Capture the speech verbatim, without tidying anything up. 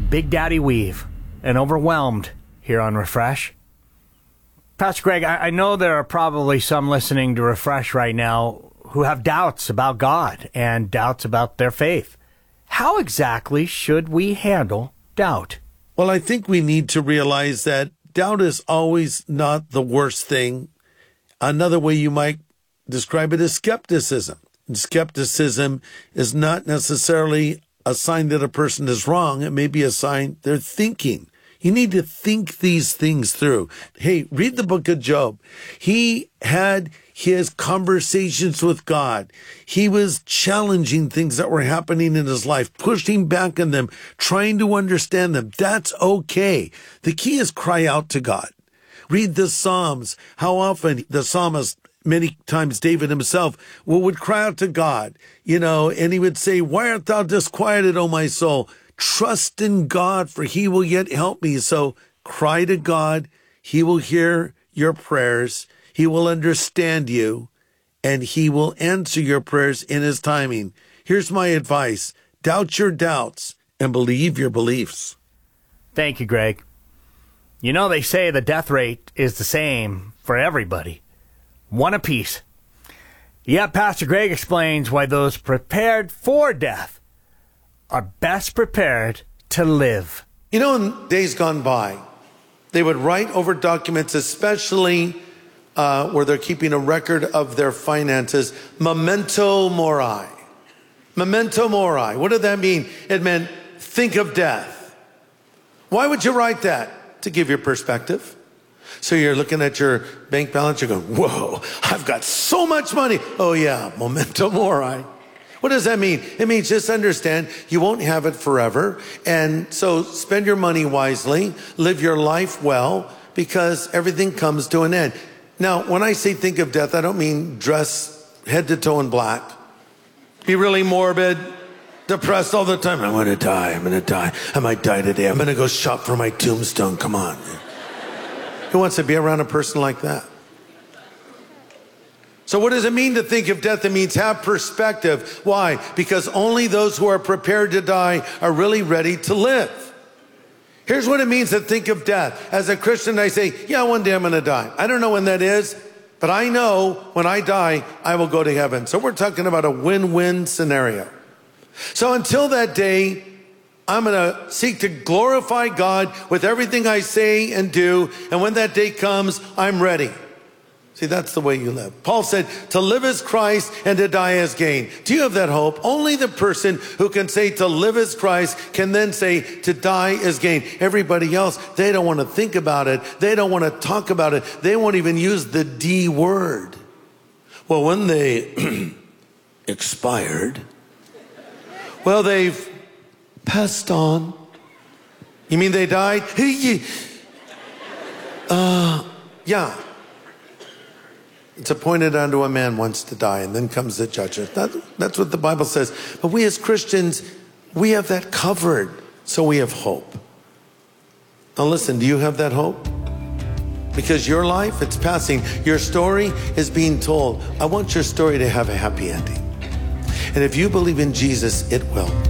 Big Daddy Weave and Overwhelmed here on Refresh. Pastor Greg, I, I know there are probably some listening to Refresh right now who have doubts about God and doubts about their faith. How exactly should we handle doubt? Well, I think we need to realize that doubt is always not the worst thing. Another way you might describe it is skepticism. And skepticism is not necessarily a sign that a person is wrong. It may be a sign they're thinking. You need to think these things through. Hey, read the book of Job. He had his conversations with God. He was challenging things that were happening in his life, pushing back on them, trying to understand them. That's okay. The key is cry out to God. Read the Psalms. How often the psalmist, many times David himself, would cry out to God, you know, and he would say, "Why art thou disquieted, O my soul? Trust in God, for he will yet help me." So cry to God. He will hear your prayers. He will understand you, and he will answer your prayers in his timing. Here's my advice. Doubt your doubts and believe your beliefs. Thank you, Greg. You know, they say the death rate is the same for everybody. One apiece. Yet Pastor Greg explains why those prepared for death are best prepared to live. You know, in days gone by, they would write over documents, especially uh, where they're keeping a record of their finances, memento mori. Memento mori. What did that mean? It meant think of death. Why would you write that? To give your perspective. So you're looking at your bank balance, you're going, whoa, I've got so much money. Oh yeah, memento mori. What does that mean? It means just understand you won't have it forever. And so spend your money wisely, live your life well, because everything comes to an end. Now, when I say think of death, I don't mean dress head to toe in black. Be really morbid, depressed all the time. I'm going to die. I'm going to die. I might die today. I'm going to go shop for my tombstone. Come on. Who wants to be around a person like that? So what does it mean to think of death? It means have perspective. Why? Because only those who are prepared to die are really ready to live. Here's what it means to think of death. As a Christian, I say, yeah, one day I'm going to die. I don't know when that is, but I know when I die, I will go to heaven. So we're talking about a win-win scenario. So until that day, I'm going to seek to glorify God with everything I say and do. And when that day comes, I'm ready. See, that's the way you live. Paul said, to live is Christ and to die is gain. Do you have that hope? Only the person who can say to live is Christ can then say to die is gain. Everybody else, they don't want to think about it. They don't want to talk about it. They won't even use the D word. Well, when they expired, well, they've passed on. You mean they died? Uh, yeah. It's appointed unto a man once to die, and then comes the judgment. That, that's what the Bible says. But we as Christians, we have that covered, so we have hope. Now listen, do you have that hope? Because your life, it's passing. Your story is being told. I want your story to have a happy ending. And if you believe in Jesus, it will.